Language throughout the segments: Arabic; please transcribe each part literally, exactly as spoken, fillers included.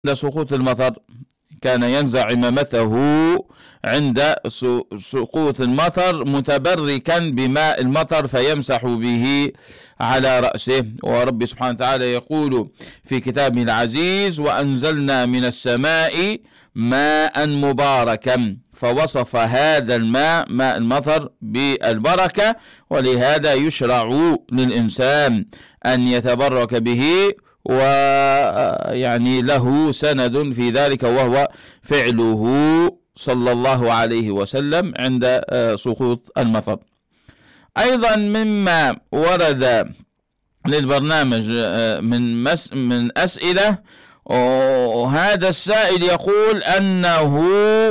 عند سقوط المطر، كان ينزع عمامته عند سقوط المطر متبركا بماء المطر فيمسح به على رأسه. ورب سبحانه وتعالى يقول في كتابه العزيز: وأنزلنا من السماء ماء مباركا، فوصف هذا الماء ماء المطر بالبركة، ولهذا يشرع للإنسان أن يتبرك به، ويعني له سند في ذلك وهو فعله صلى الله عليه وسلم عند سقوط المطر. أيضا مما ورد للبرنامج من مس من أسئلة، وهذا السائل يقول أنه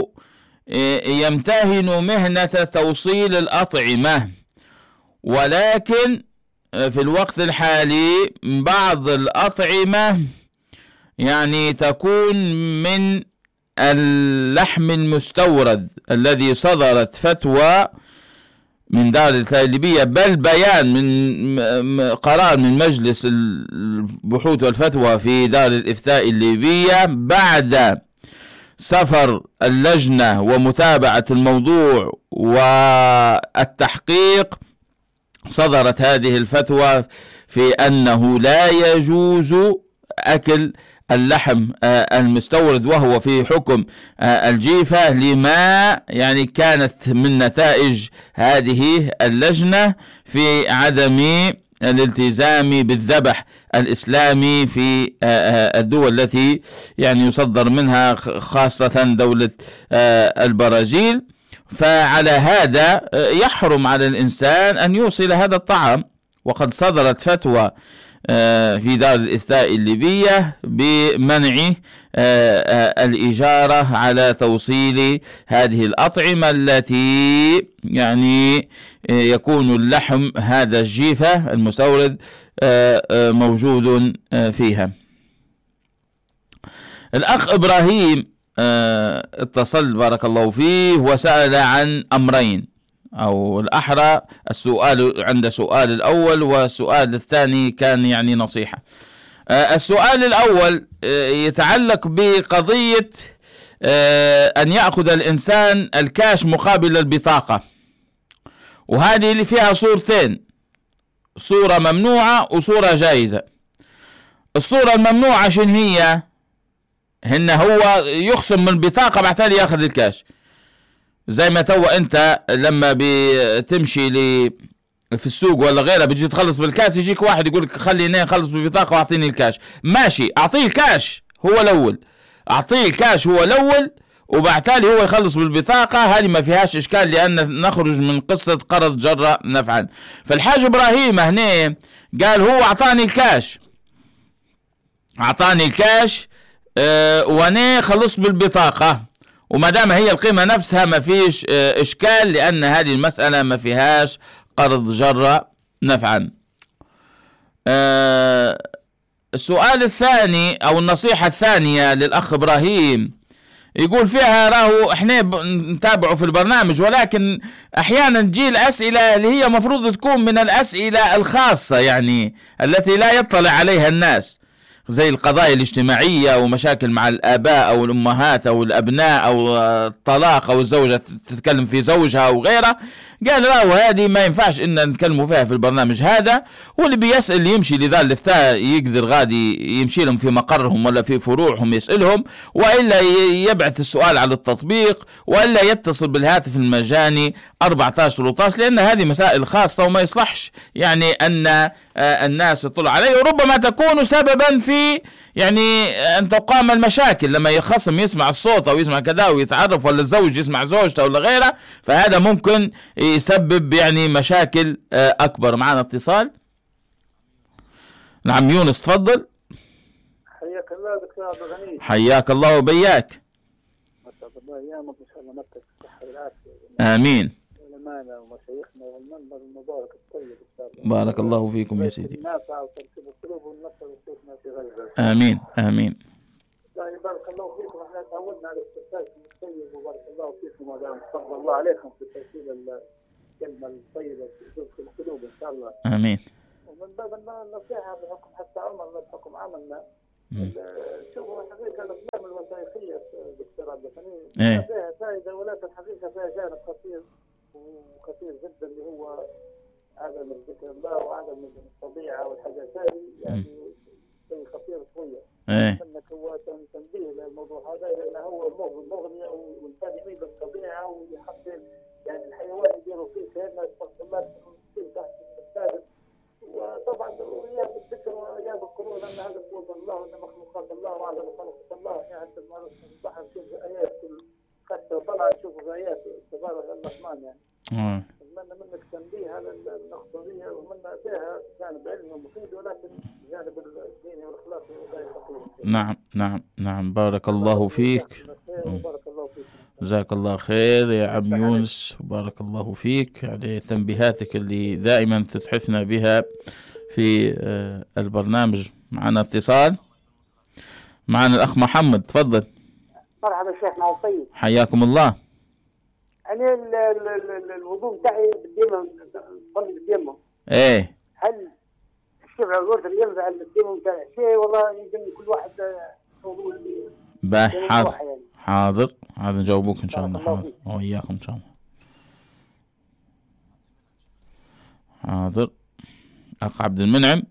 يمتهن مهنة توصيل الأطعمة، ولكن في الوقت الحالي بعض الأطعمة يعني تكون من اللحم المستورد الذي صدرت فتوى من دار الإفتاء الليبية، بل بيان من قرار من مجلس البحوث والفتوى في دار الإفتاء الليبية بعد سفر اللجنة ومتابعة الموضوع والتحقيق. صدرت هذه الفتوى في أنه لا يجوز أكل اللحم المستورد وهو في حكم الجيفة، لما يعني كانت من نتائج هذه اللجنة في عدم الالتزام بالذبح الإسلامي في الدول التي يعني يصدر منها، خاصة دولة البرازيل. فعلى هذا يحرم على الإنسان أن يوصل هذا الطعام، وقد صدرت فتوى في دار الإفتاء الليبية بمنع الإجارة على توصيل هذه الأطعمة التي يعني يكون اللحم هذا الجيفة المستورد موجود فيها. الأخ إبراهيم اتصل بارك الله فيه وسأل عن أمرين، أو الأحرى السؤال عند سؤال الأول، والسؤال الثاني كان يعني نصيحة. السؤال الأول يتعلق بقضية أن يأخذ الإنسان الكاش مقابل البطاقة، وهذه اللي فيها صورتين، صورة ممنوعة وصورة جائزة. الصورة الممنوعة شن هي؟ هن هو يخصم من البطاقة بعد ذلك ياخذ الكاش، زي ما تو انت لما بتمشي لي في السوق ولا غيره بتجي تخلص بالكاس، يجيك واحد يقول لك خليني اخلص بالبطاقة واعطيني الكاش. ماشي، اعطيه الكاش هو الاول، اعطيه الكاش هو الاول وبعد ذلك هو يخلص بالبطاقة. هذه ما فيهاش اشكال، لان نخرج من قصة قرض جر نفعا. فالحاج ابراهيم هنا قال هو اعطاني الكاش، اعطاني الكاش اه وانا خلصت بالبطاقة، وما دام هي القيمة نفسها ما فيش اه اشكال، لان هذه المسألة ما فيهاش قرض جر نفعا. اه السؤال الثاني او النصيحة الثانية للاخ ابراهيم يقول فيها راهو احنا نتابعه في البرنامج، ولكن احيانا تجي الاسئلة اللي هي مفروض تكون من الاسئلة الخاصة يعني التي لا يطلع عليها الناس، زي القضايا الاجتماعية ومشاكل مع الآباء أو الأمهات أو الأبناء أو الطلاق أو الزوجة تتكلم في زوجها أو غيره. قال لا، وهذه ما ينفعش إن نتكلموا فيها في البرنامج هذا، واللي بيسأل يمشي لذا الإفتاء يقدر غادي يمشي لهم في مقرهم ولا في فروعهم يسألهم، وإلا يبعث السؤال على التطبيق، وإلا يتصل بالهاتف المجاني أربعة عشر ثلاثة عشر، لأن هذه مسائل خاصة وما يصلحش يعني أن الناس يطلع عليه، وربما تكون سببا في يعني أن تقام المشاكل لما الخصم يسمع الصوت أو يسمع كذا ويتعرف، ولا الزوج يسمع زوجته ولا غيره، فهذا ممكن يسبب يعني مشاكل أكبر. معنا اتصال. نعم يونس، تفضل. حياك الله دكتور عبد الغني. حياك الله وبياك. أسعد الله أيامك إن شاء الله، نبتك الصحة والعافية. آمين. علمانا ومشايخنا والمنبر المبارك الطيب إن شاء الله. بارك الله فيكم يا سيدي. النافع وترتيب القلوب والنصر وشيخنا في غيره. آمين آمين. يعني بارك الله فيكم، احنا تعودنا على الاستفسار الطيب وبارك الله فيكم وتفضل الله عليكم في ترتيب الكلمة الطيبة في القلوب إن شاء الله. آمين. ومن باب النصيحة بحكم حتى عمرنا بحكم عملنا شوفوا الحقيقة الأفلام الوثائقية دكتور عبد الحليم إيه. فيها فائدة، ولكن الحقيقة فيها جانب خطير وخطير جدا اللي هو عدم ذكر الله وعدم الطبيعة والحاجات هذه، يعني شيء خطير شوية. إيه. انك هو تنبيه للموضوع هذا، لأنه هو مغني والإنسان يعيد الطبيعة ويحصل يعني الحيوان يديروا فيه كأنه استقبالات تكون تحت السادس. وطبعا ضروريات الذكر وإيجاد القرون أن هذا قوة الله وأن مخلوقات الله وعدم خلقة الله. يعني عندما نصبح نشوف آيات حتى طلع نشوف آيات تبارك الرحمن يعني. آه. أتمنى منك تنبيه على النقطة دي، ومن فيها جانب علمي مفيد ولكن جانب الديني والأخلاقي غير خطير. نعم نعم نعم بارك الله فيك. وبارك الله فيك. جزاك الله خير يا عم يونس، وبارك الله فيك على تنبيهاتك اللي دائما تتحفنا بها في البرنامج. معنا اتصال، معنا الأخ محمد، تفضل. مرحبا شيخنا وطيب، حياكم الله. أنا الوضوء بتاعي بالديمة، بصلي بالديمة. إيه. هل الشفع والوتر ينفع الديمة بتاعي؟ شيء والله يمكن كل واحد وضوء. باهي حاضر يعني. حاضر هذا نجاوبوك إن شاء الله. حاضر وإياكم إن شاء الله. حاضر. أخ عبد المنعم،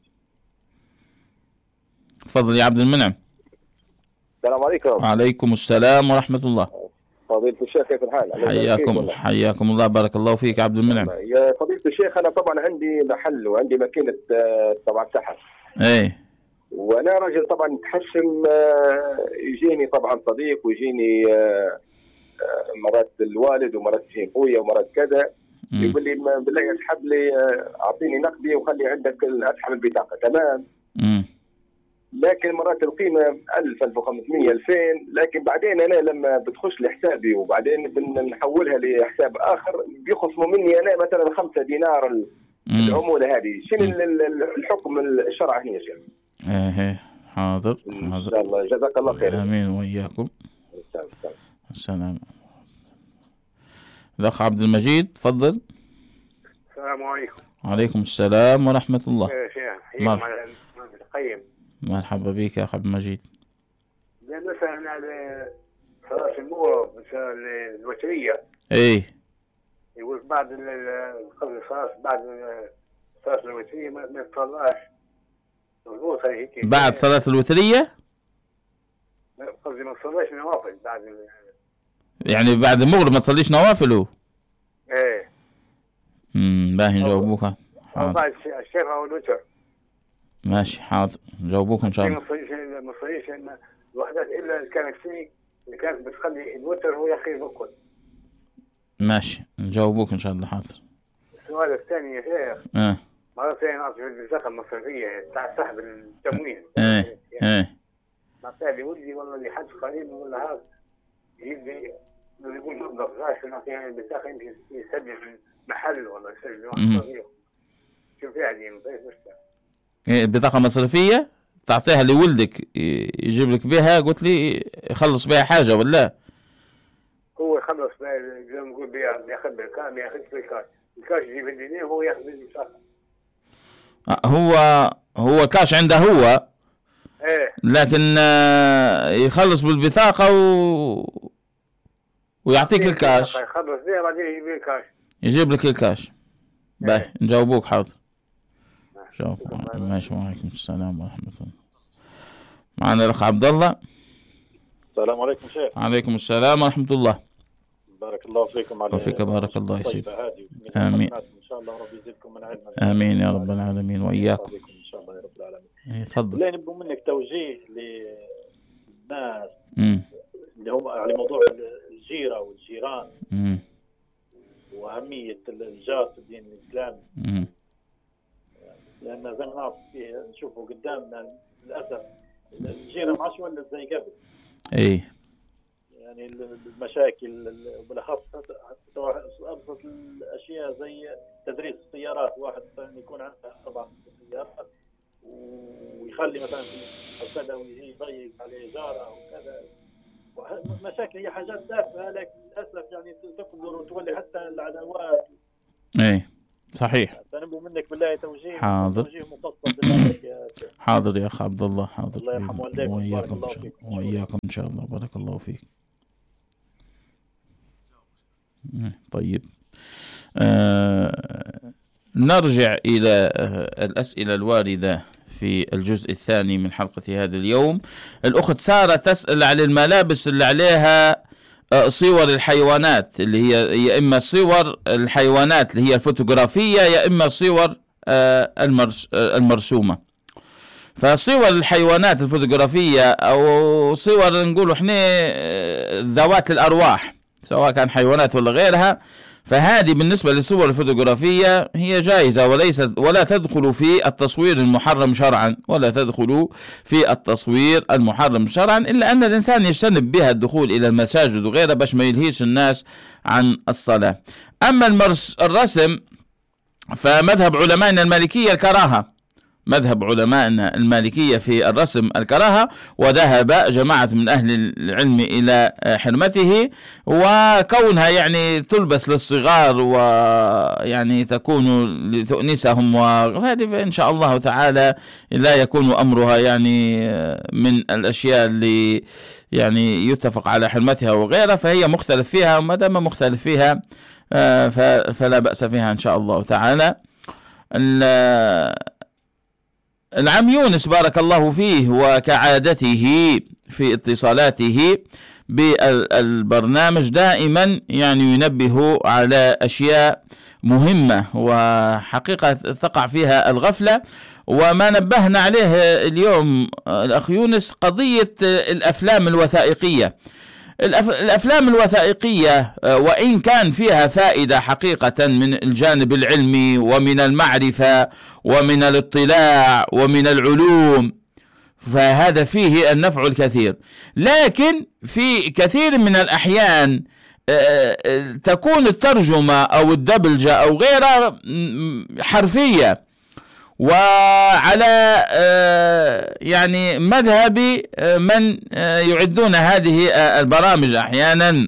تفضل يا عبد المنعم. السلام عليكم. وعليكم السلام ورحمة الله. فضيلة الشيخ كيف الحال؟ حياكم حياكم الله، بارك الله فيك يا عبد المنعم. يا فضيلة الشيخ أنا طبعا عندي محل وعندي ماكينة طبعا سحر. إيه. وأنا راجل طبعا متحشم، يجيني طبعا صديق ويجيني مرات الوالد ومرات يجيني خويا ومرات كذا، يقول لي بالله اسحب لي أعطيني نقدي وخلي عندك أسحب البطاقة، تمام؟ امم لكن مرات القيمة ألف ألف وخمسمية ألفين، لكن بعدين أنا لما بتخش لحسابي وبعدين بنحولها لحساب آخر بيخصموا مني أنا مثلا خمسة دينار العمولة هذه. شنو الحكم الشرعي هنا يا شيخ؟ ايه حاضر إن شاء الله، جزاك الله خير. آمين وإياكم. السلام. الأخ عبد المجيد تفضل. السلام عليكم. وعليكم السلام ورحمة الله. يا شيخ مرحبا. القيم. مرحبا بك يا أخ عبد المجيد. مثلا على صلاة المغرب مثلا الوترية. إيه. يقول بعد قبل الصلاة بعد صلاة الوترية ما يصلاش. مضبوط هيك. بعد صلاة الوترية؟ قصدي ما تصليش نوافل بعد. يعني بعد المغرب ما تصليش نوافل هو؟ ايه. امم باهي نجاوبوك. حاضر. بعد الشفع والوتر. ماشي حاضر نجاوبوك ان شاء الله. ما تصليش ما تصليش الوحدات الا اللي كانت فيه اللي كانت بتخلي الوتر هو يا اخي بكل. ماشي نجاوبوك ان شاء الله. حاضر. السؤال الثاني يا شيخ. اه مرة ثانية نعرف البطاقة المصرفية تاع سحب التموين. ايه ايه. نعطيها لولدي والله اللي حد قريب ولا هذا يجيب لي يقول مبلغ غاش نعطيها البطاقة يمكن يسجل محل ولا يسجل واحد صغير. شوف يعني نضيف مشتري. ايه البطاقة المصرفية تعطيها لولدك يجيب لك بها، قلت لي يخلص بها حاجة ولا؟ هو يخلص بها زي ما نقول بها، ياخذ بالكاش ما ياخذش بالكاش، الكاش يجيب الدنيا وهو ياخذ البطاقة. هو هو كاش عنده هو. ايه. لكن يخلص بالبطاقة و... ويعطيك الكاش. يخلص بها بعدين يجيب الكاش. يجيب لك الكاش. باهي نجاوبوك. حاضر. شوف ماشي. وعليكم السلام ورحمة الله. معنا الأخ عبد الله. السلام عليكم شيخ. عليكم السلام ورحمة الله. بارك الله فيكم. على وفيك بارك الله يا سيدي. آمين. إن شاء الله ربي يزيدكم من علم. آمين يا رب العالمين وإياكم. إن شاء الله يا رب العالمين. تفضل. لا نبغى منك توجيه للناس امم اللي هم على موضوع الجيرة والجيران. امم وأهمية الجار في الدين الإسلامي. امم لأن زي ما نعرف فيه نشوفه قدامنا للأسف الجيرة ما عادش ولا زي قبل. إيه. يعني المشاكل بالاخص ابسط الاشياء زي تدريس السيارات، واحد يكون عنده طبعا سيارات ويخلي مثلا كذا ويجي يضيق عليه جاره وكذا، مشاكل هي حاجات تافهه لكن للاسف يعني تكبر وتولي حتى العداوات. ايه صحيح. فنبغى منك بالله توجيه. حاضر. توجيه مفصل بالله يا شيخ. حاضر يا أخ عبد الله، حاضر. الله يرحم والديكم. وإياكم وإياكم إن شاء الله. بارك الله فيك. طيب، آه نرجع إلى آه الأسئلة الواردة في الجزء الثاني من حلقة هذا اليوم. الأخت سارة تسأل عن الملابس اللي عليها آه صور الحيوانات، اللي هي يا إما صور الحيوانات اللي هي الفوتوغرافية، يا إما صور آه المرس آه المرسومة. فصور الحيوانات الفوتوغرافية أو صور نقول احنا ذوات الأرواح، سواء كان حيوانات ولا غيرها، فهذه بالنسبة للصور الفوتوغرافية هي جائزة وليست ولا تدخل في التصوير المحرم شرعا، ولا تدخل في التصوير المحرم شرعا، إلا أن الإنسان يجتنب بها الدخول إلى المساجد وغيرها باش ما يلهيش الناس عن الصلاة. أما المرس الرسم فمذهب علمائنا المالكية الكراهة، مذهب علمائنا المالكية في الرسم الكراهة، وذهب جماعة من أهل العلم إلى حرمته، وكونها يعني تلبس للصغار ويعني تكون لتؤنسهم وهذه، فإن شاء الله تعالى لا يكون أمرها يعني من الأشياء اللي يعني يتفق على حرمتها وغيرها، فهي مختلف فيها، وما دام مختلف فيها فلا بأس فيها إن شاء الله تعالى. العم يونس بارك الله فيه وكعادته في اتصالاته بالبرنامج دائما يعني ينبه على أشياء مهمة وحقيقة تقع فيها الغفلة، وما نبهنا عليه اليوم الأخ يونس قضية الأفلام الوثائقية. الأفلام الوثائقية وإن كان فيها فائدة حقيقة من الجانب العلمي ومن المعرفة ومن الاطلاع ومن العلوم، فهذا فيه النفع الكثير، لكن في كثير من الأحيان تكون الترجمة أو الدبلجة أو غيرها حرفية، وعلى يعني مذهب من يعدون هذه البرامج أحيانا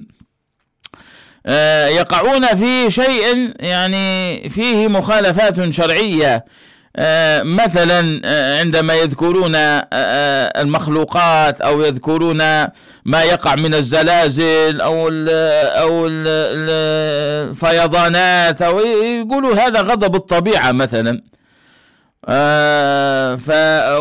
يقعون في شيء يعني فيه مخالفات شرعية، مثلا عندما يذكرون المخلوقات أو يذكرون ما يقع من الزلازل أو أو الفيضانات، أو يقولوا هذا غضب الطبيعة مثلا، آه ف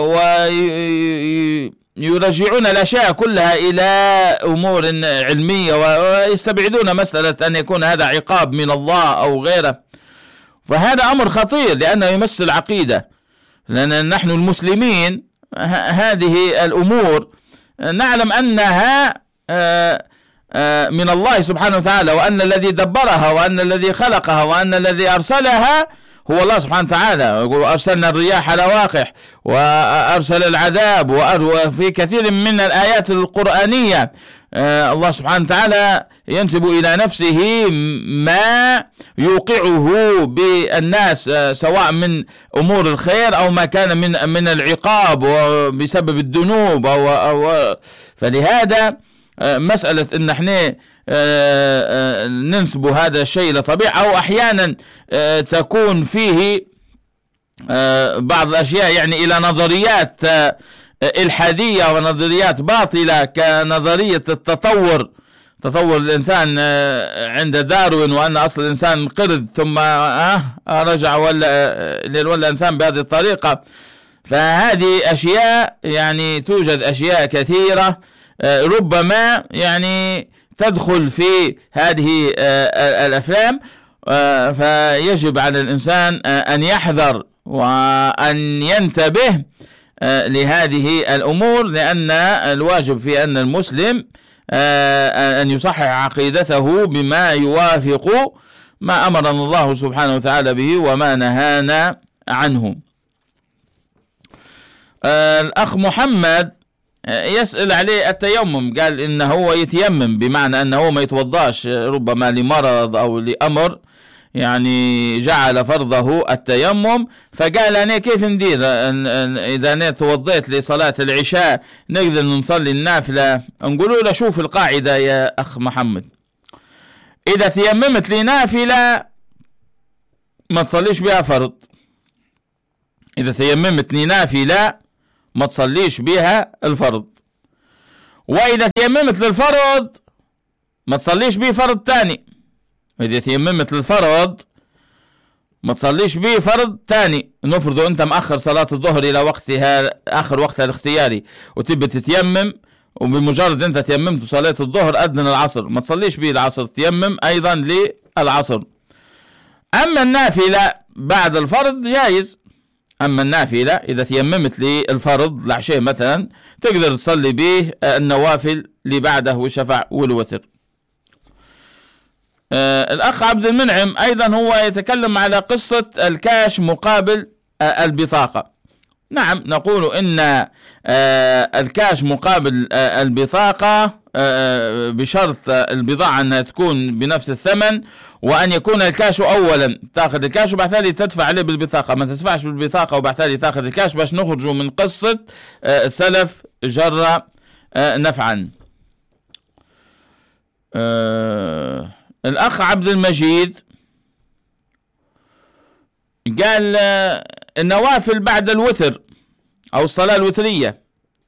ويرجعون الأشياء كلها إلى أمور علمية، ويستبعدون مسألة أن يكون هذا عقاب من الله أو غيره، فهذا أمر خطير لأنه يمس العقيدة، لأن نحن المسلمين هذه الأمور نعلم أنها آه آه من الله سبحانه وتعالى، وأن الذي دبرها وأن الذي خلقها وأن الذي أرسلها هو الله سبحانه وتعالى. يقول أرسلنا الرياح لواقح وأرسل العذاب، وفي كثير من الآيات القرآنية آه الله سبحانه وتعالى ينسب إلى نفسه ما يوقعه بالناس، آه سواء من أمور الخير أو ما كان من من العقاب بسبب الذنوب أو, أو فلهذا آه مسألة إن احنا آه آه ننسب هذا الشيء لطبيعة، أو أحيانا آه تكون فيه آه بعض الأشياء يعني إلى نظريات آه الحادية ونظريات باطلة كنظرية التطور، تطور الإنسان آه عند داروين، وأن أصل الإنسان قرد ثم آه رجع ولا ولا إنسان بهذه الطريقة. فهذه أشياء يعني توجد أشياء كثيرة آه ربما يعني تدخل في هذه آه الأفلام، آه فيجب على الإنسان آه أن يحذر وأن ينتبه آه لهذه الأمور، لأن الواجب في أن المسلم آه أن يصحح عقيدته بما يوافق ما أمرنا الله سبحانه وتعالى به وما نهانا عنه. آه الأخ محمد يسأل عليه التيمم، قال إنه هو يتيمم بمعنى أنه ما يتوضاش ربما لمرض أو لأمر يعني جعل فرضه التيمم، فقال أنا كيف ندير إذا أنا توضيت لصلاة العشاء نقدر نصلي النافلة؟ نقولوا له شوف القاعدة يا أخ محمد، إذا تيممت لنافلة ما تصليش بها فرض. إذا تيممت لنافلة ما تصليش بها الفرض. وإذا تيممت للفرض ما تصليش به فرض تاني. إذا تيممت للفرض ما تصليش به فرض تاني. نفرض أنت مأخر صلاة الظهر إلى وقتها آخر وقتها الاختياري وتبي تتيمم، وبمجرد أنت تيممت صلاة الظهر أذن العصر، ما تصليش به العصر، تيمم أيضا للعصر. أما النافلة بعد الفرض جائز. أما النافلة إذا تيممت للفرض العشاء مثلا تقدر تصلي به النوافل اللي بعده والشفع والوتر. آه الأخ عبد المنعم أيضا هو يتكلم على قصة الكاش مقابل آه البطاقة. نعم، نقول إن آه الكاش مقابل آه البطاقة آه بشرط البضاعة أنها تكون بنفس الثمن، وأن يكون الكاش أولا تأخذ الكاش وبعد ذلك تدفع عليه بالبطاقة، ما تدفعش بالبطاقة وبعد ذلك تأخذ الكاش، باش نخرجوا من قصة آه سلف جر آه نفعا. آه الأخ عبد المجيد قال آه النوافل بعد الوتر أو الصلاة الوترية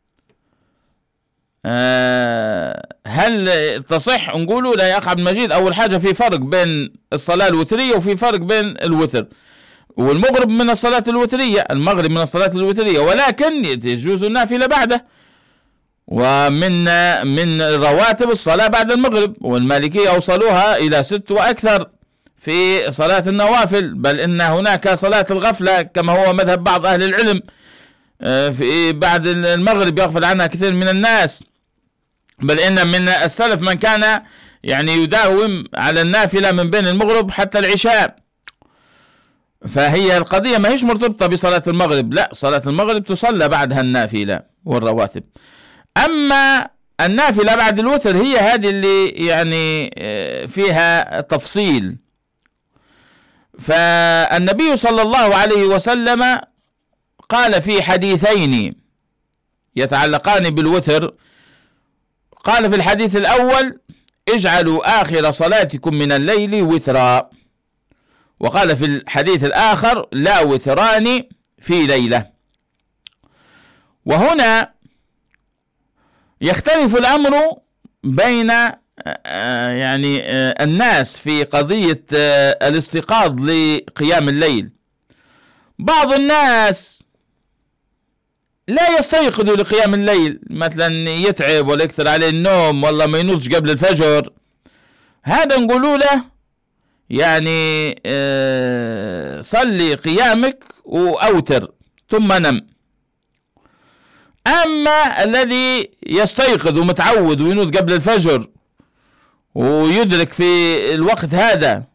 أه هل تصح؟ نقولوا لا يا أخ عبد المجيد، أول حاجة في فرق بين الصلاة الوترية وفي فرق بين الوتر، والمغرب من الصلاة الوترية، المغرب من الصلاة الوترية، ولكن يجوز النافلة بعده، ومن من رواتب الصلاة بعد المغرب، والمالكية أوصلوها إلى ست وأكثر في صلاة النوافل، بل إن هناك صلاة الغفلة كما هو مذهب بعض أهل العلم في بعد المغرب يغفل عنها كثير من الناس، بل إن من السلف من كان يعني يداوم على النافلة من بين المغرب حتى العشاء. فهي القضية ما هيش مرتبطة بصلاة المغرب، لا، صلاة المغرب تصلى بعدها النافلة والرواتب. أما النافلة بعد الوتر هي هذه اللي يعني فيها تفصيل. فالنبي صلى الله عليه وسلم قال في حديثين يتعلقان بالوتر. قال في الحديث الأول: اجعلوا آخر صلاتكم من الليل وترا. وقال في الحديث الآخر: لا وتران في ليلة. وهنا يختلف الأمر بين يعني الناس في قضية الاستيقاظ لقيام الليل. بعض الناس لا يستيقظ لقيام الليل، مثلا يتعب ولا يكثر عليه النوم والله ما ينوضش قبل الفجر، هذا نقولوا له يعني اه صلي قيامك وأوتر ثم نم. أما الذي يستيقظ ومتعود وينوض قبل الفجر ويدرك في الوقت هذا،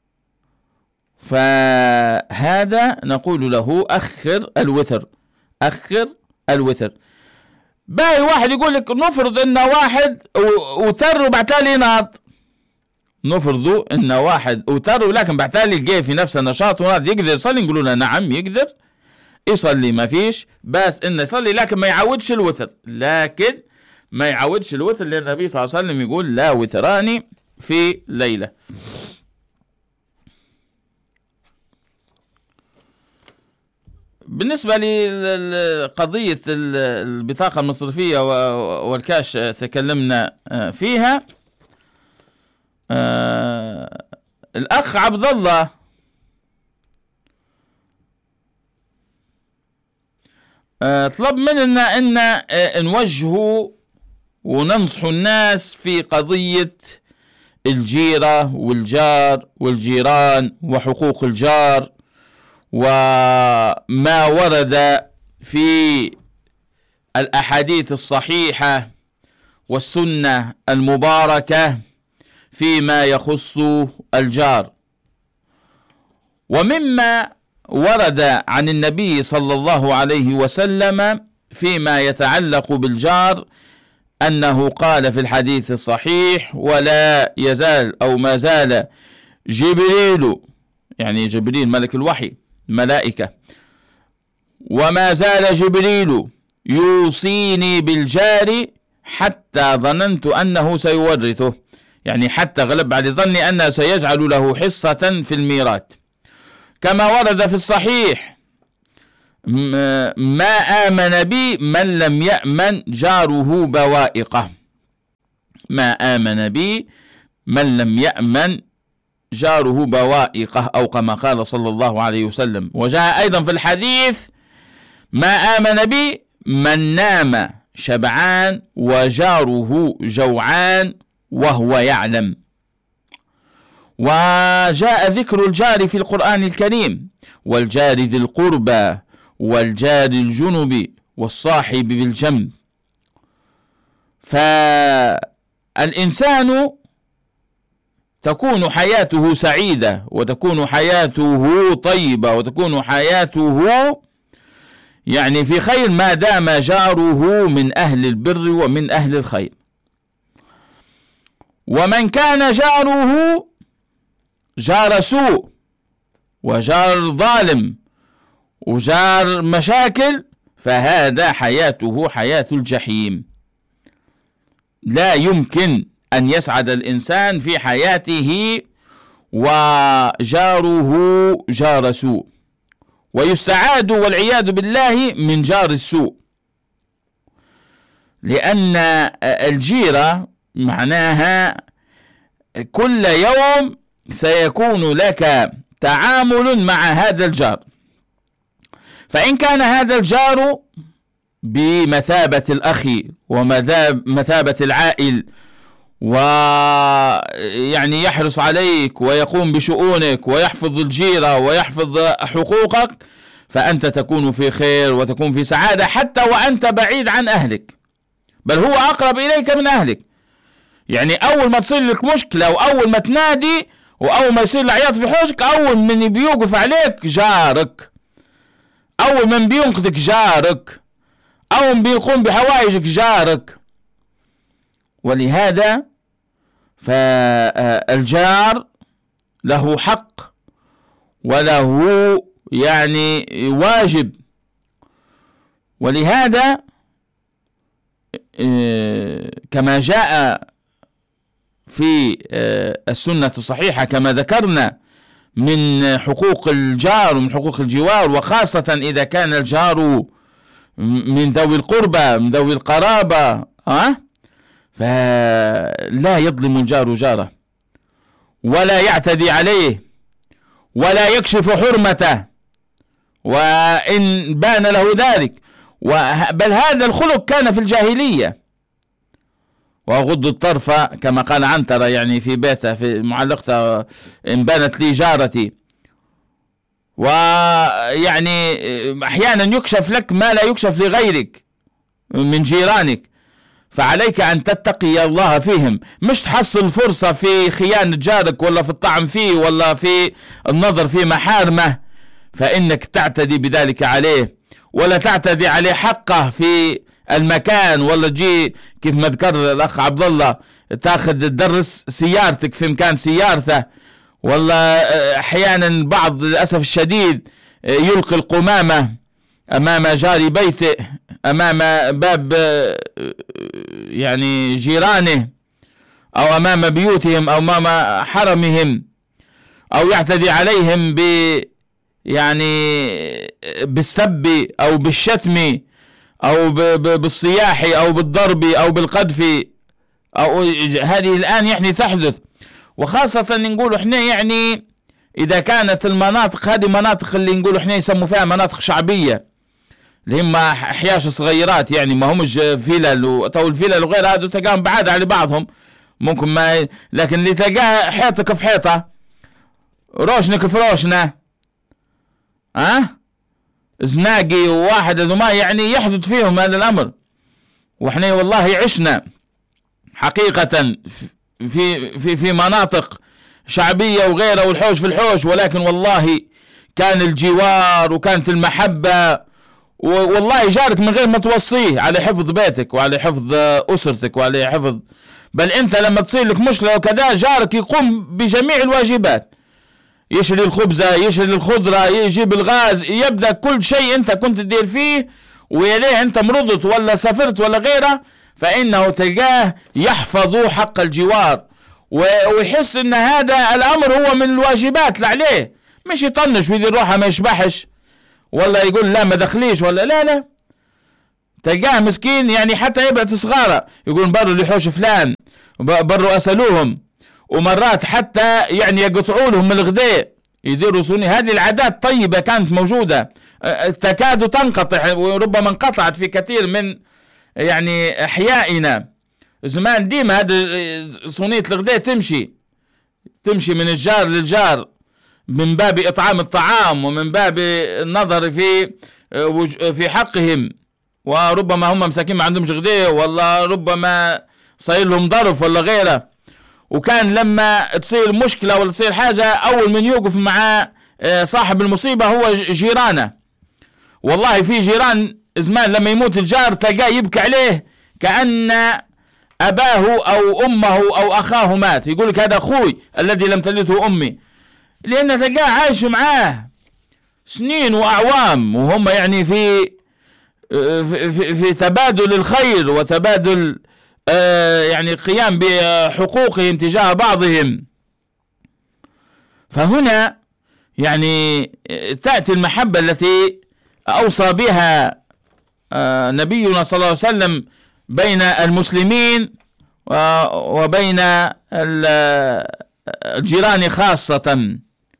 فهذا نقول له أخر الوتر، أخر الوتر. باقي واحد يقول لك نفرض إن واحد وتر وبعد تالي ناض، نفرض إن واحد وتر ولكن بعد تالي جاي في نفس النشاط وناض، يقدر يصلي؟ نقول له نعم يقدر يصلي، ما فيش بس إنه يصلي، لكن ما يعودش الوتر، لكن ما يعودش الوتر، لأن النبي صلى الله عليه وسلم يقول لا وتران في ليلة. بالنسبة لقضية البطاقة المصرفية والكاش تكلمنا فيها. الأخ عبد الله طلب مننا أن نوجهه وننصح الناس في قضية الجيرة والجار والجيران وحقوق الجار، وما ورد في الأحاديث الصحيحة والسنة المباركة فيما يخص الجار. ومما ورد عن النبي صلى الله عليه وسلم فيما يتعلق بالجار أنه قال في الحديث الصحيح: ولا يزال أو ما زال جبريل، يعني جبريل ملك الوحي ملائكة، وما زال جبريل يوصيني بالجار حتى ظننت أنه سيورثه، يعني حتى غلب على ظني أنه سيجعل له حصة في الميراث. كما ورد في الصحيح: ما آمن بي من لم يأمن جاره بوائقه. ما آمن بي من لم يأمن جاره بوائقه، أو كما قال صلى الله عليه وسلم. وجاء أيضا في الحديث: ما آمن بي من نام شبعان وجاره جوعان وهو يعلم. وجاء ذكر الجار في القرآن الكريم: والجار ذي القربى والجار الجنب والصاحب بالجنب. فالإنسان تكون حياته سعيدة، وتكون حياته طيبة، وتكون حياته يعني في خير ما دام جاره من أهل البر ومن أهل الخير. ومن كان جاره جار سوء وجار ظالم وجار مشاكل، فهذا حياته حياة الجحيم. لا يمكن أن يسعد الإنسان في حياته وجاره جار سوء، ويستعاد والعياذ بالله من جار السوء، لأن الجيرة معناها كل يوم سيكون لك تعامل مع هذا الجار. فإن كان هذا الجار بمثابة الأخ ومثابة العائل، ويعني يحرص عليك ويقوم بشؤونك ويحفظ الجيرة ويحفظ حقوقك، فأنت تكون في خير وتكون في سعادة، حتى وأنت بعيد عن أهلك، بل هو أقرب إليك من أهلك. يعني أول ما تصير لك مشكلة، وأول ما تنادي، وأول ما يصير العياط في حوشك، أول من بيوقف عليك جارك، أول من بينقذك جارك، أول من بيقوم بحوائجك جارك. ولهذا فالجار له حق وله يعني واجب. ولهذا كما جاء في السنة الصحيحة كما ذكرنا من حقوق الجار ومن حقوق الجوار، وخاصة إذا كان الجار من ذوي القربى من ذوي القرابة، أه؟ فلا يظلم الجار جاره، ولا يعتدي عليه، ولا يكشف حرمته وإن بان له ذلك. بل هذا الخلق كان في الجاهلية. وغض الطرف كما قال عنترة يعني في بيته في معلقته: إن بانت لي جارتي. ويعني أحيانا يكشف لك ما لا يكشف لغيرك من جيرانك، فعليك أن تتقي الله فيهم، مش تحصل فرصة في خيانة جارك ولا في الطعن فيه ولا في النظر في محارمه، فإنك تعتدي بذلك عليه، ولا تعتدي عليه حقه في المكان، ولا تجي كيف ما ذكر الأخ عبد الله تاخذ تدرس سيارتك في مكان سيارته، ولا أحيانا بعض للأسف الشديد يلقي القمامة أمام جار بيته، أمام باب يعني جيرانه، أو أمام بيوتهم، أو أمام حرمهم، أو يعتدي عليهم ب يعني بالسب أو بالشتم أو بالصياح أو بالضرب أو بالقذف، أو هذه الآن يعني تحدث. وخاصة نقول احنا يعني إذا كانت المناطق هذه مناطق اللي نقول احنا يسموا فيها مناطق شعبية، اللي هم أحياش صغيرات، يعني ما همش فيلل وطول فيلل وغير هذا تلقاهم بعاد على بعضهم ممكن ما، لكن اللي تلقاه حيطك في حيطة، روشنك في روشنة، أه زناقي وواحد ما يعني يحدث فيهم هذا الأمر. وإحنا والله عشنا حقيقة في في في مناطق شعبية وغيرها، والحوش في الحوش، ولكن والله كان الجوار وكانت المحبة، والله جارك من غير ما توصيه على حفظ بيتك وعلى حفظ أسرتك وعلى حفظ، بل أنت لما تصير لك مشكلة وكذا جارك يقوم بجميع الواجبات، يشري الخبزة، يشري الخضرة، يجيب الغاز، يبدأ كل شيء أنت كنت تدير فيه، ويليه أنت مرضت ولا سافرت ولا غيره، فإنه تلقاه يحفظ حق الجوار، ويحس أن هذا الأمر هو من الواجبات اللي عليه، مش يطنش ويدير روحه ما يشبحش، ولا يقول لا ما دخليش، ولا لا لا تلقاه مسكين يعني حتى يبعت صغاره يقول بروا لحوش فلان، بروا اسالوهم، ومرات حتى يعني يقطعوا لهم الغداء يديروا سني. هذه العادات طيبه كانت موجوده تكاد تنقطع وربما انقطعت في كثير من يعني احيائنا. زمان ديما هذه صينيه الغداء تمشي تمشي من الجار للجار من باب اطعام الطعام ومن باب النظر في في حقهم، وربما هم مساكين ما عندهمش غداء ولا ربما صاير لهم ظرف ولا غيره. وكان لما تصير مشكله ولا تصير حاجه اول من يوقف مع صاحب المصيبه هو جيرانه. والله في جيران زمان لما يموت الجار تلقاه يبكي عليه كأن أباه أو أمه أو أخاه مات، يقول لك هذا أخوي الذي لم تلده أمي، لأن تلقاه عايش معاه سنين وأعوام وهم يعني في في, في, في تبادل الخير وتبادل آه يعني قيام بحقوقهم تجاه بعضهم. فهنا يعني تأتي المحبة التي أوصى بها آه نبينا صلى الله عليه وسلم بين المسلمين وبين الجيران خاصة.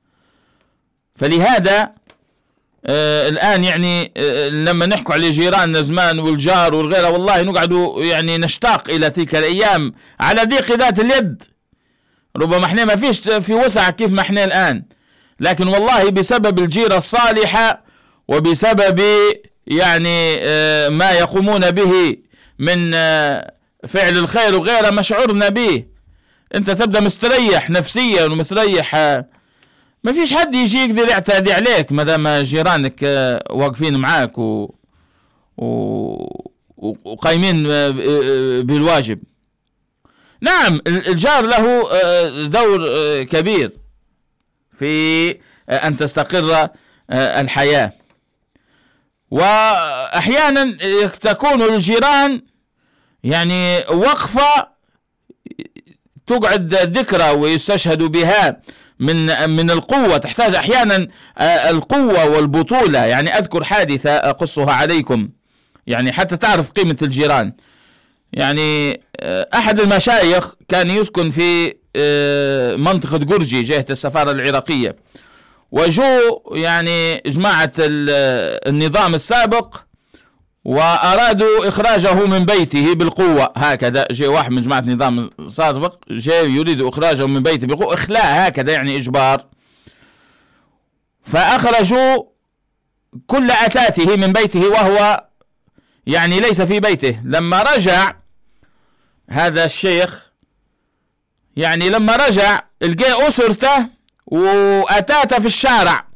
فلهذا آه الآن يعني آه لما نحكوا على جيراننا زمان والجار والغيره والله نقعدوا يعني نشتاق إلى تلك الأيام على ضيق ذات اليد. ربما احنا ما فيش في وسع كيف ما احنا الآن، لكن والله بسبب الجيرة الصالحة وبسبب يعني آه ما يقومون به من آه فعل الخير وغيره ما شعرنا به. انت تبدأ مستريح نفسيا ومستريح، آه ما فيش حد يجي يقدر يعتدي عليك ما دام جيرانك آه واقفين معاك و... و... وقايمين آه بالواجب. نعم الجار له آه دور آه كبير في آه أن تستقر آه الحياة، وأحيانا تكون الجيران يعني وقفة تقعد ذكرى ويستشهد بها من من القوة، تحتاج أحيانا القوة والبطولة. يعني أذكر حادثة أقصها عليكم يعني حتى تعرف قيمة الجيران. يعني أحد المشايخ كان يسكن في منطقة جورجي جهة السفارة العراقية، وجو يعني جماعة النظام السابق وأرادوا إخراجه من بيته بالقوة. هكذا جاء واحد من جماعة النظام السابق جاء يريد إخراجه من بيته بالقوة، إخلاء هكذا يعني إجبار. فأخرجوا كل أثاثه من بيته وهو يعني ليس في بيته. لما رجع هذا الشيخ يعني لما رجع لقى أسرته وأتاته في الشارع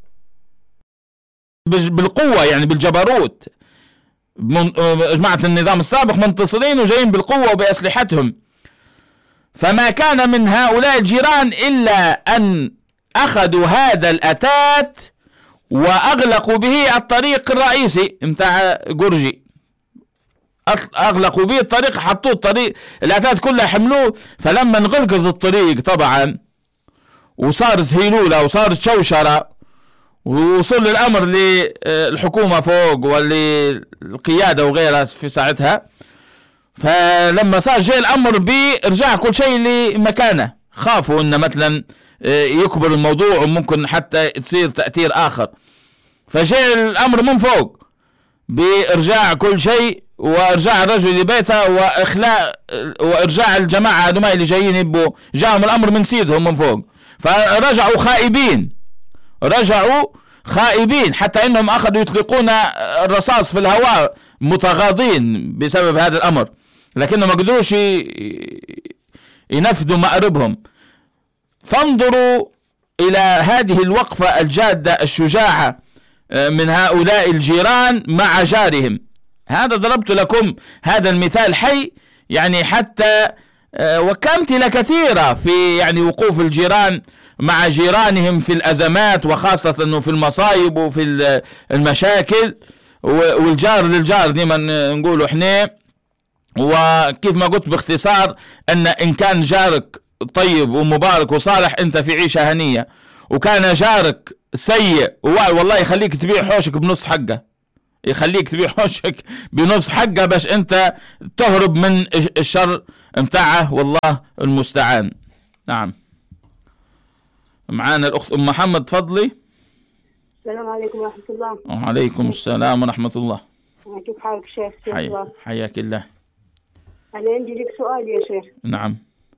بالقوة يعني بالجبروت. جماعة النظام السابق منتصرين وجايين بالقوة وبأسلحتهم. فما كان من هؤلاء الجيران إلا أن أخذوا هذا الأتات وأغلقوا به الطريق الرئيسي متاع جورجي، أغلقوا به الطريق، حطوه الطريق الأتات كلها حملوه. فلما انغلقت الطريق طبعا وصارت هيلولة وصارت شوشرة ووصل الأمر للحكومة فوق وللقيادة وغيرها في ساعتها. فلما صار جاء الأمر بإرجاع كل شيء لمكانه، خافوا أن مثلا يكبر الموضوع وممكن حتى تصير تأثير آخر. فجاء الأمر من فوق بإرجاع كل شيء وإرجاع الرجل لبيته وإخلاء وإرجاع الجماعة هذوما اللي جايين يبوا، جاءهم الأمر من سيدهم من فوق. فرجعوا خائبين، رجعوا خائبين حتى انهم اخذوا يطلقون الرصاص في الهواء متغاضين بسبب هذا الامر، لكنهم ما قدروش ينفذوا مأربهم. فانظروا الى هذه الوقفة الجادة الشجاعة من هؤلاء الجيران مع جارهم. هذا ضربت لكم هذا المثال حي يعني حتى وكامثلة كثيرة في يعني وقوف الجيران مع جيرانهم في الأزمات، وخاصة أنه في المصايب وفي المشاكل. والجار للجار ديما نقولوا احنا. وكيف ما قلت باختصار أن إن كان جارك طيب ومبارك وصالح أنت في عيشة هنية، وكان جارك سيء والله يخليك تبيع حوشك بنص حقه، يخليك تبيع حوشك بنص حقه باش انت تهرب من الشر متاعه، والله المستعان. نعم. معانا الاخت ام محمد، تفضلي. السلام عليكم ورحمة الله. وعليكم السلام ورحمة الله. كيف حالك شيخ؟ حي... حياك الله. أنا عندي لك سؤال يا شيخ. نعم.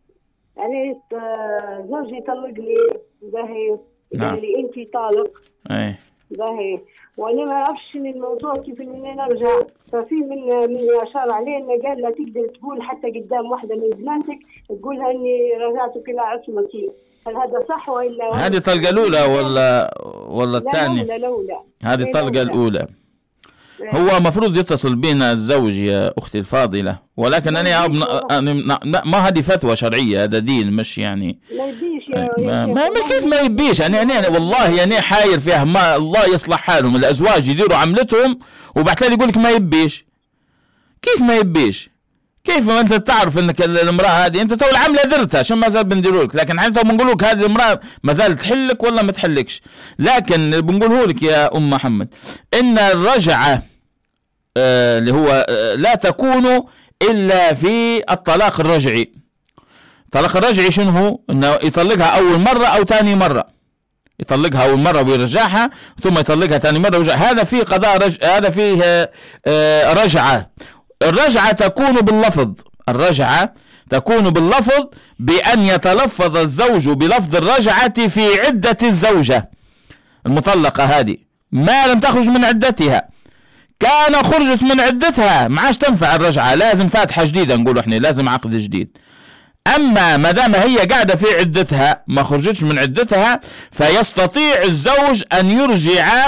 أنا زوجي طلقني باهي، نعم. قال لي أنت طالق. أي. باهي، وأنا ما أعرفش الموضوع كيف إني نرجع، ففي من من أشار عليه إنه قال لا تقدر تقول حتى قدام واحدة من بناتك تقولها إني رجعتك إلى عصمتي، هل هذا صح ولا؟ هذه الطلقة الأولى ولا ولا الثانية؟ لا الأولى. هذه الطلقة الأولى. هو مفروض يتصل بنا الزوج يا أختي الفاضلة، ولكن أنا أنا ما هذه فتوى شرعية، هذا دين مش يعني ما يبيش يا ما, ما, ما كيف ما يبيش. يعني أنا والله يعني حاير فيها، ما الله يصلح حالهم الأزواج يديروا عملتهم وبعدين يقول لك ما يبيش. كيف ما يبيش؟ كيف ما انت تعرف انك المراه هذه انت تو العمله درتها، شو ما زال بنديروا لك، لكن حتى بنقول لك هذه المراه ما زالت تحلك ولا ما تحلكش. لكن بنقوله لك يا ام محمد ان الرجعه آه اللي هو آه لا تكون الا في الطلاق الرجعي. الطلاق الرجعي شنو هو؟ انه يطلقها اول مره او ثاني مره، يطلقها اول مره ويرجعها ثم يطلقها ثاني مره ويرجع. هذا فيه قضاء رج... هذا فيه آه رجعه. الرجعة تكون باللفظ، الرجعة تكون باللفظ بأن يتلفظ الزوج بلفظ الرجعة في عدة الزوجة المطلقة هذه ما لم تخرج من عدتها. كان خرجت من عدتها ما عادش تنفع الرجعة، لازم فاتحة جديدة، نقول احنا لازم عقد جديد. أما ما دام هي قاعدة في عدتها ما خرجتش من عدتها، فيستطيع الزوج أن يرجع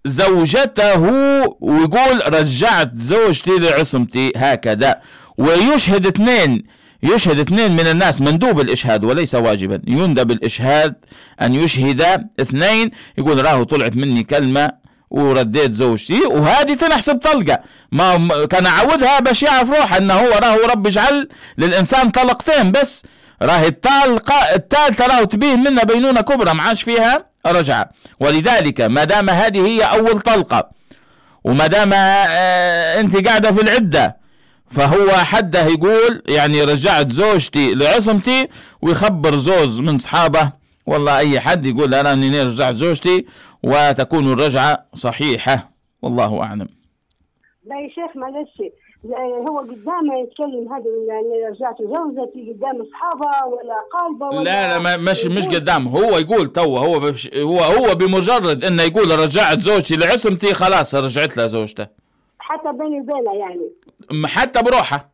زوجته ويقول رجعت زوجتي لعصمتي هكذا، ويشهد اثنين، يشهد اثنين من الناس، مندوب الإشهاد وليس واجبا، يندب الإشهاد أن يشهد اثنين، يقول راه طلعت مني كلمة ورديت زوجتي وهذه تنحسب طلقة، ما كان عودها باش يعرف روحه أنه هو راه رب يجعل للإنسان طلقتين بس، راه الطلقة الثالثة راه تبيه منها بينونة كبرى ما عادش فيها رجعة. ولذلك ما دام هذه هي أول طلقة وما دام آه أنت قاعدة في العدة، فهو حده يقول يعني رجعت زوجتي لعصمتي، ويخبر زوج من صحابه والله أي حد يقول أنا أني رجعت زوجتي، وتكون الرجعة صحيحة والله أعلم. لا يا شيخ معلش، هو قدامه يتكلم هذا يعني رجعت زوجتي قدام اصحابها ولا قالبه ولا لا لا مش مش قدامه، هو يقول تو هو بش هو هو بمجرد انه يقول رجعت زوجتي لعصمتي خلاص رجعت لها زوجته، حتى بيني وبينها يعني حتى بروحه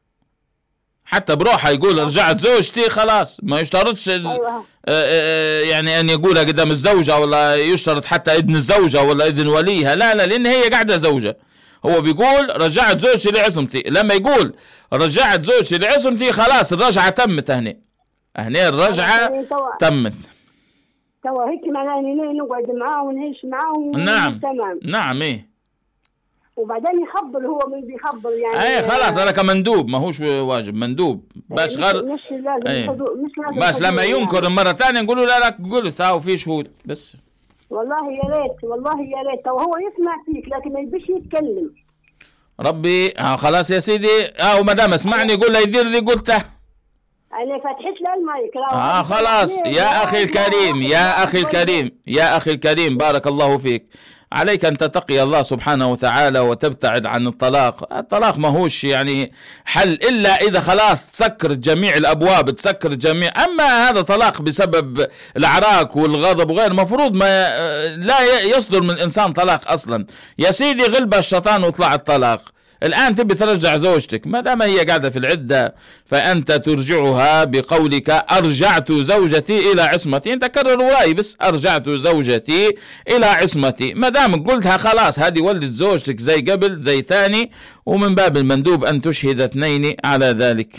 حتى بروحه يقول رجعت زوجتي خلاص، ما يشترطش أيوة. يعني ان يقولها قدام الزوجه، ولا يشترط حتى اذن الزوجه ولا اذن وليها، لا لا لان هي قاعده زوجه. هو بيقول رجعت زوجتي لعصمتي، لما يقول رجعت زوجتي لعصمتي خلاص الرجعة تمت، هنا هنا الرجعة تمت. توا هيك معناه اني نقعد معاه ونعيش معاه. نعم تمام. نعم ايه. وبعدين يخبر، هو من بيخبر يعني ايه خلاص هذا كمندوب ما هوش واجب، مندوب باش غير مش لازم ايه. مش لازم بس لما ينكر يعني. مرة ثانية نقولوا لا لا قلت ها وفي شهود بس. والله يا ريت والله يا ريت وهو يسمع فيك لكن ما يبيش يتكلم. ربي اه خلاص يا سيدي اه وما دام اسمعني يقول له يدير اللي قلته. انا فاتحت له المايك اه خلاص يا اخي الكريم يا اخي الكريم يا اخي الكريم بارك الله فيك، عليك أن تتقي الله سبحانه وتعالى وتبتعد عن الطلاق. الطلاق ما هوش يعني حل إلا إذا خلاص تسكرت جميع الأبواب، تسكرت جميع. أما هذا طلاق بسبب العراك والغضب وغير، مفروض ما لا يصدر من الإنسان طلاق أصلا. يا سيدي غلب الشيطان وطلع الطلاق. الآن تبي ترجع زوجتك، ما دام هي قاعدة في العدة فأنت ترجعها بقولك أرجعت زوجتي إلى عصمتي. أنت كرر وراي بس، أرجعت زوجتي إلى عصمتي. ما دام قلتها خلاص هذه ولدت زوجتك زي قبل زي ثاني، ومن باب المندوب أن تشهد اثنين على ذلك.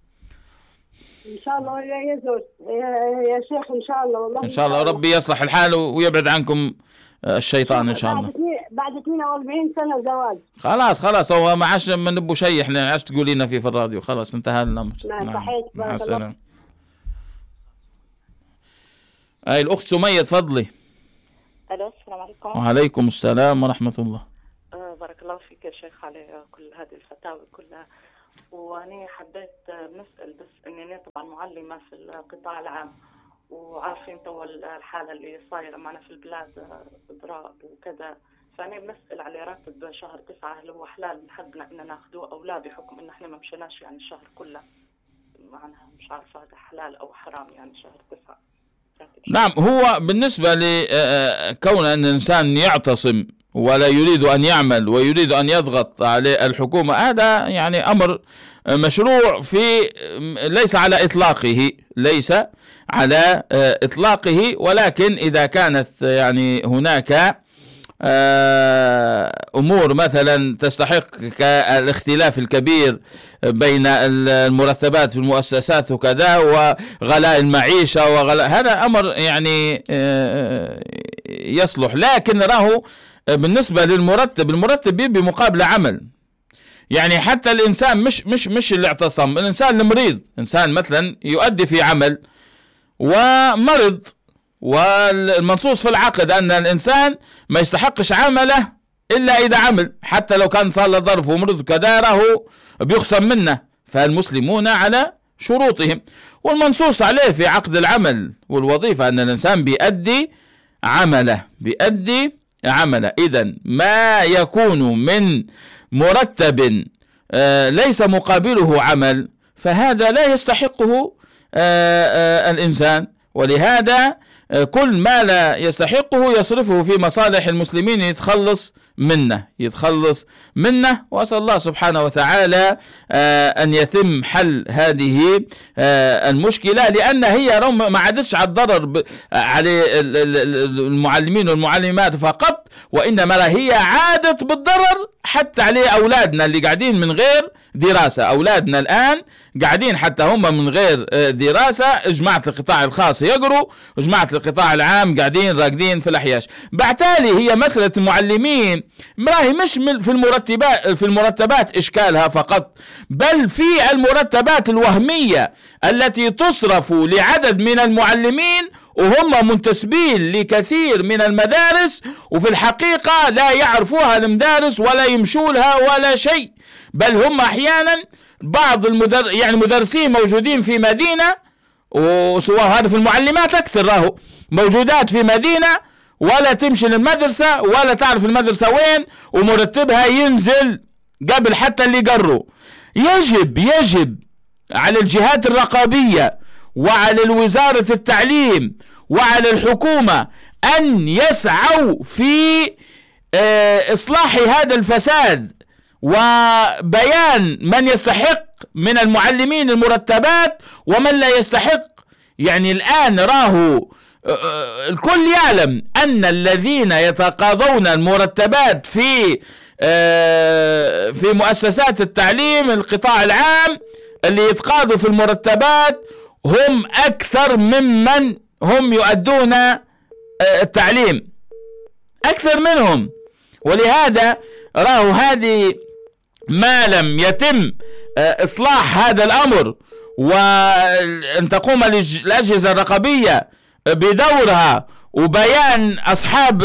إن شاء الله يا زوج يا شيخ إن شاء الله والله إن شاء الله ربي يصلح الحال ويبعد عنكم الشيطان إن شاء الله. بعد اثنين وأربعين سنة زواج خلاص خلاص هو ما عادش ما نبوا شيء، احنا عادش تقولي لنا فيه في الراديو، خلاص انتهى الأمر. نعم صحيح. مع السلامة. هاي الأخت سمية تفضلي. الو السلام عليكم. وعليكم السلام ورحمة الله. آه بارك الله فيك يا شيخ على كل هذه الفتاوي كلها. وأنا حبيت نسأل بس إني أنا طبعا معلمة في القطاع العام، وعارفين تو الحالة اللي صايرة معنا في البلاد إضراب وكذا، فأنا بنسأل على راتب شهر تسعة هل هو حلال من حقنا إن ناخذوه أو لا، بحكم إن إحنا ما مشيناش يعني الشهر كله، معناها مش عارفة هذا حلال أو حرام يعني شهر تسعة. نعم، هو بالنسبة لكون أن الإنسان يعتصم ولا يريد أن يعمل ويريد أن يضغط عليه الحكومة، هذا يعني أمر مشروع في ليس على إطلاقه ليس على إطلاقه ولكن إذا كانت يعني هناك أمور مثلا تستحق كالاختلاف الكبير بين المرتبات في المؤسسات وكذا وغلاء المعيشة وغلاء، هذا أمر يعني يصلح. لكن راه بالنسبة للمرتب، المرتب بيبي مقابل عمل، يعني حتى الإنسان مش مش مش اللي اعتصم، الإنسان المريض، إنسان مثلا يؤدي في عمل ومرض، والمنصوص في العقد أن الإنسان ما يستحقش عمله إلا إذا عمل، حتى لو كان صار له ظرف ومرض كذا راهو بيخصم منه، فالمسلمون على شروطهم، والمنصوص عليه في عقد العمل والوظيفة أن الإنسان بيؤدي عمله بيؤدي عمله. إذن ما يكون من مرتب آه ليس مقابله عمل فهذا لا يستحقه آه آه الإنسان، ولهذا كل ما لا يستحقه يصرفه في مصالح المسلمين يتخلص منه يتخلص منه وأسأل الله سبحانه وتعالى أن يتم حل هذه المشكلة، لأن هي ما عادتش على الضرر على المعلمين والمعلمات فقط، وإنما هي عادت بالضرر حتى على أولادنا اللي قاعدين من غير دراسة. أولادنا الآن قاعدين حتى هم من غير دراسة، جماعة القطاع الخاص يقروا وجماعة القطاع العام قاعدين راقدين في الأحياش. بالتالي هي مسألة المعلمين راهي مش في المرتبات في المرتبات إشكالها فقط، بل في المرتبات الوهمية التي تصرف لعدد من المعلمين وهم منتسبين لكثير من المدارس، وفي الحقيقة لا يعرفوها المدارس ولا يمشوا لها ولا شيء، بل هم أحيانا بعض المدر يعني مدرسين موجودين في مدينة، وسواء هذا في المعلمات أكثر راهو موجودات في مدينة ولا تمشي للمدرسة ولا تعرف المدرسة وين، ومرتبها ينزل قبل حتى اللي قروا. يجب يجب على الجهات الرقابية وعلى وزارة التعليم وعلى الحكومة أن يسعوا في إصلاح هذا الفساد وبيان من يستحق من المعلمين المرتبات ومن لا يستحق. يعني الآن راهو الكل يعلم أن الذين يتقاضون المرتبات في في مؤسسات التعليم القطاع العام اللي يتقاضوا في المرتبات هم أكثر ممن هم يؤدون التعليم، أكثر منهم. ولهذا راهو هذه ما لم يتم إصلاح هذا الأمر وأن تقوم الأجهزة الرقابية بدورها وبيان أصحاب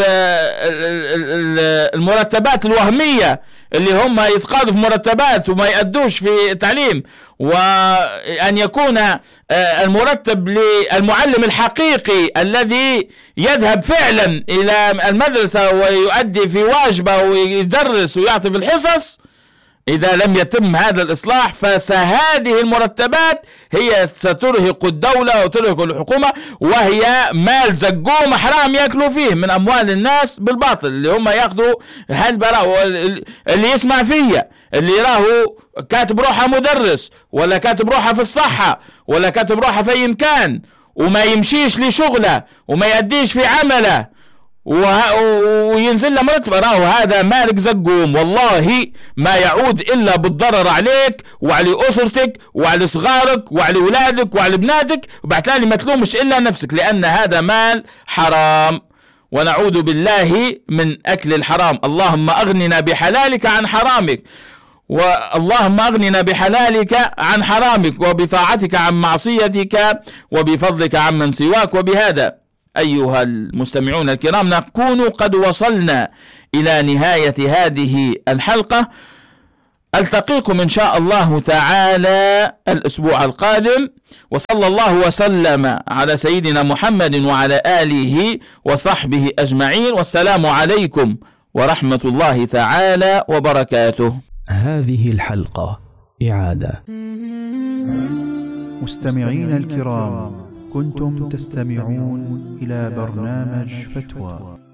المرتبات الوهمية اللي هم يتقاضوا في مرتبات وما يأدوش في التعليم، وأن يكون المرتب للمعلم الحقيقي الذي يذهب فعلا إلى المدرسة ويؤدي في واجبه ويدرس ويعطي في الحصص. إذا لم يتم هذا الإصلاح فهذه المرتبات هي سترهق الدولة وترهق الحكومة، وهي مال زقوم حرام يأكلوا فيه من أموال الناس بالباطل، اللي هم يأخذوا هالبراء. اللي يسمع فيا اللي راهو كاتب روحه مدرس ولا كاتب روحه في الصحة ولا كاتب روحه في أي مكان وما يمشيش لشغله وما يأديش في عمله وينزل له مرتب، راهو هذا مالك زقوم، والله ما يعود إلا بالضرر عليك وعلى أسرتك وعلى صغارك وعلى أولادك وعلى بناتك، وبعتالي ما تلومش إلا نفسك، لأن هذا مال حرام ونعوذ بالله من أكل الحرام. اللهم أغننا بحلالك عن حرامك، واللهم أغننا بحلالك عن حرامك، وبطاعتك عن معصيتك، وبفضلك عن من سواك. وبهذا أيها المستمعون الكرام نكون قد وصلنا إلى نهاية هذه الحلقة. ألتقيكم إن شاء الله تعالى الأسبوع القادم، وصلى الله وسلم على سيدنا محمد وعلى آله وصحبه أجمعين، والسلام عليكم ورحمة الله تعالى وبركاته. هذه الحلقة إعادة. مستمعين الكرام، كنتم تستمعون إلى برنامج فتوى